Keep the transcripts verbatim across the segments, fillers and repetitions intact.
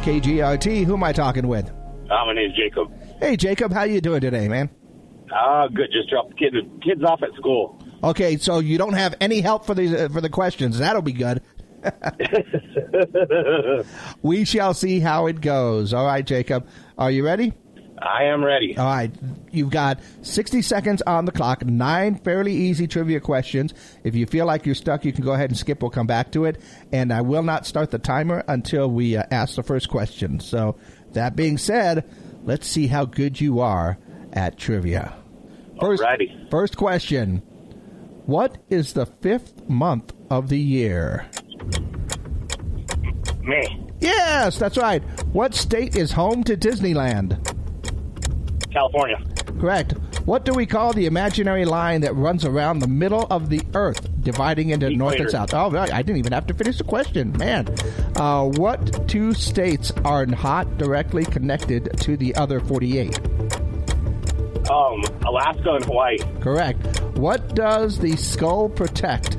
K G R T. Who am I talking with? Uh, my name's Jacob. Hey, Jacob. How you doing today, man? Uh, good. Just dropped the kid, kids off at school. Okay, so you don't have any help for the, uh, for the questions. That'll be good. We shall see how it goes. All right, Jacob. Are you ready? I am ready. All right. You've got sixty seconds on the clock, nine fairly easy trivia questions. If you feel like you're stuck, you can go ahead and skip. We'll come back to it. And I will not start the timer until we uh, ask the first question. So that being said, let's see how good you are at trivia. First, Alrighty. First question. What is the fifth month of the year? May. Yes, that's right. What state is home to Disneyland? California. Correct. What do we call the imaginary line that runs around the middle of the Earth, dividing into Equator. north and south? Oh, right. I didn't even have to finish the question. Man. Uh, what two states are not directly connected to the other forty-eight? Um, Alaska and Hawaii. Correct. What does the skull protect?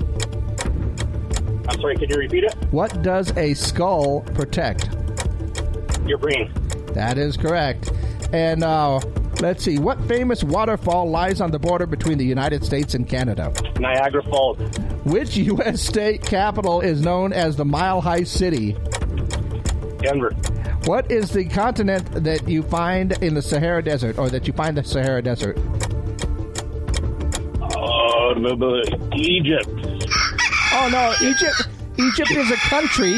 I'm sorry, can you repeat it? What does a skull protect? Your brain. That is correct. And uh, let's see. What famous waterfall lies on the border between the United States and Canada? Niagara Falls. Which U S state capital is known as the Mile High City? Denver. What is the continent that you find in the Sahara Desert, or that you find the Sahara Desert? Oh, uh, Egypt. Oh, no. Egypt, Egypt is a country.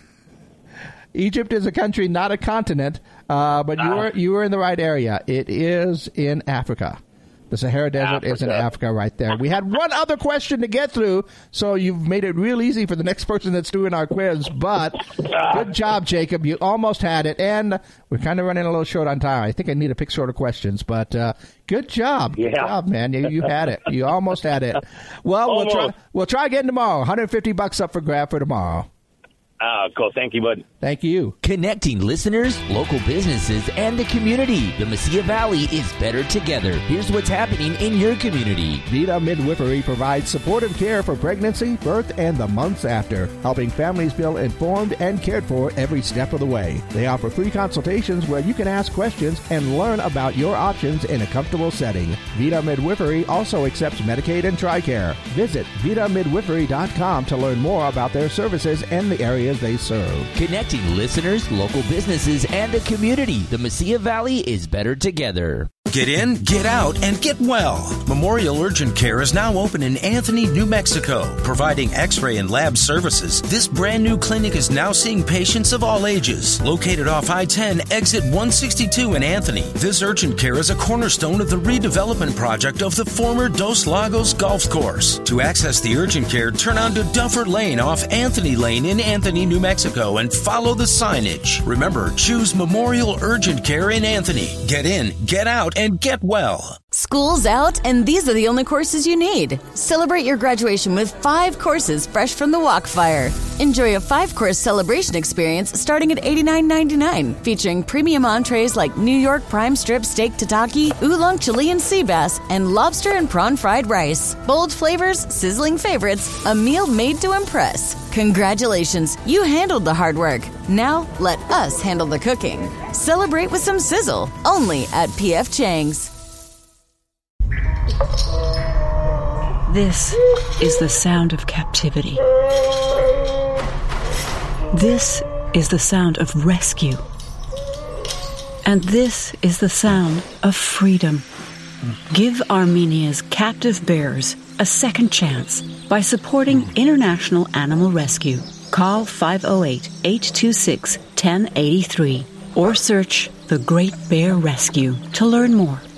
Egypt is a country, not a continent. Uh, but you were you were in the right area. It is in Africa. The Sahara Desert Africa. is in Africa right there. We had one other question to get through, so you've made it real easy for the next person that's doing our quiz. But good job, Jacob. You almost had it. And we're kind of running a little short on time. I think I need to pick shorter questions. But uh, good job. Yeah. Good job, man. You, you had it. You almost had it. Well, we'll try, we'll try again tomorrow. one hundred fifty bucks up for grab for tomorrow. Ah, uh, cool. Thank you, bud. Thank you. Connecting listeners, local businesses, and the community. The Mesilla Valley is better together. Here's what's happening in your community. Vida Midwifery provides supportive care for pregnancy, birth, and the months after, helping families feel informed and cared for every step of the way. They offer free consultations where you can ask questions and learn about your options in a comfortable setting. Vida Midwifery also accepts Medicaid and TRICARE. Visit vida midwifery dot com to learn more about their services and the areas they serve. Connecting listeners, local businesses, and the community. The Mesilla Valley is better together. Get in, get out, and get well. Memorial Urgent Care is now open in Anthony, New Mexico, providing x-ray and lab services. This brand new clinic is now seeing patients of all ages. Located off I ten, exit one sixty-two in Anthony, this urgent care is a cornerstone of the redevelopment project of the former Dos Lagos Golf Course. To access the urgent care, turn onto Duffer Lane off Anthony Lane in Anthony, New Mexico, and follow the signage. Remember, choose Memorial Urgent Care in Anthony. Get in, get out, and get well. School's out, and these are the only courses you need. Celebrate your graduation with five courses fresh from the Walkfire. Enjoy a five-course celebration experience starting at eighty-nine ninety-nine, featuring premium entrees like New York prime strip steak tataki, oolong Chilean sea bass, and lobster and prawn fried rice. Bold flavors, sizzling favorites, a meal made to impress. Congratulations, you handled the hard work. Now, let us handle the cooking. Celebrate with some sizzle, only at P F Chang's. This is the sound of captivity. This is the sound of rescue. And this is the sound of freedom. Give Armenia's captive bears a second chance by supporting International Animal Rescue. Call five oh eight, eight two six, one oh eight three or search The Great Bear Rescue to learn more.